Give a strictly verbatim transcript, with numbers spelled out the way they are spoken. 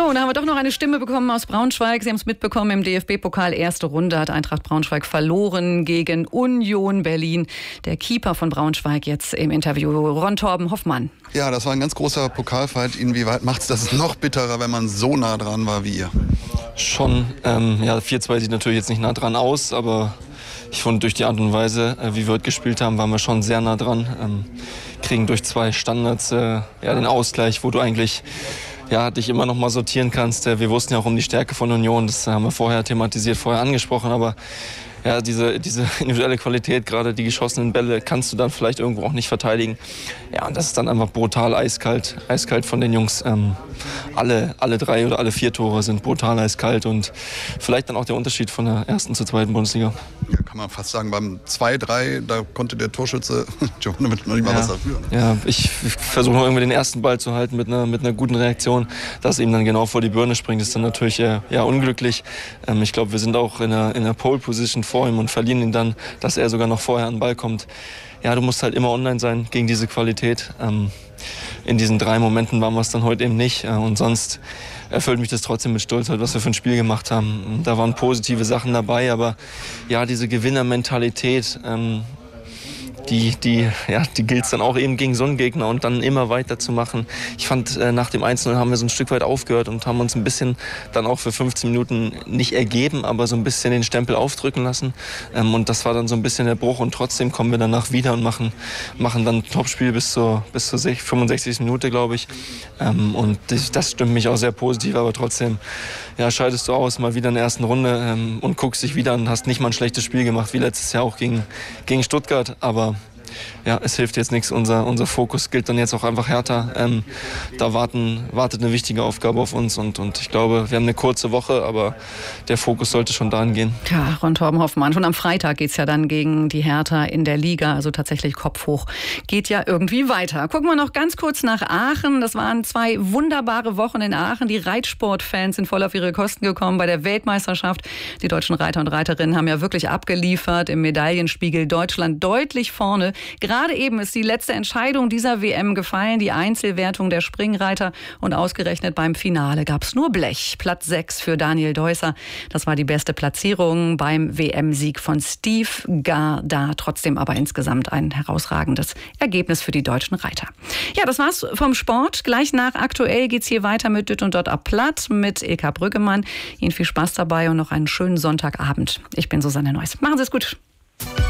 So, und da haben wir doch noch eine Stimme bekommen aus Braunschweig. Sie haben es mitbekommen, im D F B-Pokal erste Runde hat Eintracht Braunschweig verloren gegen Union Berlin. Der Keeper von Braunschweig jetzt im Interview, Ron Torben Hoffmann. Ja, das war ein ganz großer Pokalfight. Inwieweit macht es das noch bitterer, wenn man so nah dran war wie ihr? Schon. Ähm, ja, vier zwei sieht natürlich jetzt nicht nah dran aus, aber ich fand, durch die Art und Weise, äh, wie wir heute gespielt haben, waren wir schon sehr nah dran. Ähm, kriegen durch zwei Standards äh, ja, den Ausgleich, wo du eigentlich ja, dich immer noch mal sortieren kannst. Wir wussten ja auch um die Stärke von Union, das haben wir vorher thematisiert, vorher angesprochen, aber ja, diese, diese individuelle Qualität, gerade die geschossenen Bälle, kannst du dann vielleicht irgendwo auch nicht verteidigen. Ja, und das ist dann einfach brutal eiskalt, eiskalt von den Jungs. Ähm, alle, alle drei oder alle vier Tore sind brutal eiskalt und vielleicht dann auch der Unterschied von der ersten zur zweiten Bundesliga. Ja, kann man fast sagen, beim zwei drei, da konnte der Torschütze Jovanovic noch nicht mal ja, was dafür. Ne? Ja, ich, ich versuche noch irgendwie den ersten Ball zu halten mit einer, mit einer guten Reaktion. Dass ihm dann genau vor die Birne springt, ist dann natürlich äh, ja, unglücklich. Ähm, ich glaube, wir sind auch in der, in der Pole-Position vor ihm und verlieren ihn dann, dass er sogar noch vorher an den Ball kommt. Ja, du musst halt immer online sein gegen diese Qualität. Ähm, in diesen drei Momenten waren wir es dann heute eben nicht. Äh, und sonst erfüllt mich das trotzdem mit Stolz, was wir für ein Spiel gemacht haben. Da waren positive Sachen dabei, aber ja, diese Gewinnermentalität, ähm, Die, die, ja, die gilt es dann auch eben gegen so einen Gegner und dann immer weiter zu machen. Ich fand, äh, nach dem eins null haben wir so ein Stück weit aufgehört und haben uns ein bisschen dann auch für fünfzehn Minuten nicht ergeben, aber so ein bisschen den Stempel aufdrücken lassen. Ähm, und das war dann so ein bisschen der Bruch und trotzdem kommen wir danach wieder und machen, machen dann ein Topspiel bis zur, bis zur fünfundsechzigsten Minute, glaube ich. Ähm, und das, das stimmt mich auch sehr positiv, aber trotzdem ja, scheidest du aus, mal wieder in der ersten Runde ähm, und guckst dich wieder an, hast nicht mal ein schlechtes Spiel gemacht, wie letztes Jahr auch gegen, gegen Stuttgart, aber ja, es hilft jetzt nichts. Unser, unser Fokus gilt dann jetzt auch einfach härter. Ähm, da warten, wartet eine wichtige Aufgabe auf uns und, und ich glaube, wir haben eine kurze Woche, aber der Fokus sollte schon dahin gehen. Ja, Ron Torben Hoffmann. Schon am Freitag geht es ja dann gegen die Hertha in der Liga, also tatsächlich Kopf hoch. Geht ja irgendwie weiter. Gucken wir noch ganz kurz nach Aachen. Das waren zwei wunderbare Wochen in Aachen. Die Reitsportfans sind voll auf ihre Kosten gekommen bei der Weltmeisterschaft. Die deutschen Reiter und Reiterinnen haben ja wirklich abgeliefert. Im Medaillenspiegel Deutschland deutlich vorne. Gerade eben ist die letzte Entscheidung dieser W M gefallen, die Einzelwertung der Springreiter. Und ausgerechnet beim Finale gab es nur Blech. Platz sechs für Daniel Deusser. Das war die beste Platzierung beim W M-Sieg von Steve Garda. Trotzdem aber insgesamt ein herausragendes Ergebnis für die deutschen Reiter. Ja, das war's vom Sport. Gleich nach Aktuell geht's hier weiter mit Dütt und Dott ab Platt mit Ilka Brüggemann. Ihnen viel Spaß dabei und noch einen schönen Sonntagabend. Ich bin Susanne Neuss. Machen Sie es gut.